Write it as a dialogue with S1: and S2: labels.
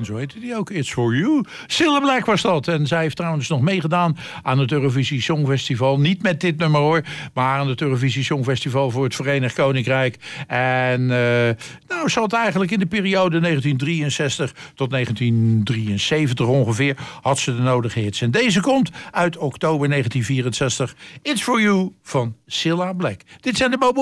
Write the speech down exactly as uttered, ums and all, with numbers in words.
S1: En zo heette die ook, It's For You. Cilla Black was dat. En zij heeft trouwens nog meegedaan aan het Eurovisie Songfestival. Niet met dit nummer hoor, maar aan het Eurovisie Songfestival voor het Verenigd Koninkrijk. En uh, nou, ze had eigenlijk in de periode negentien drieënzestig tot negentien drieënzeventig ongeveer, had ze de nodige hits. En deze komt uit oktober negentien vierenzestig. It's For You van Cilla Black. Dit zijn de Bobo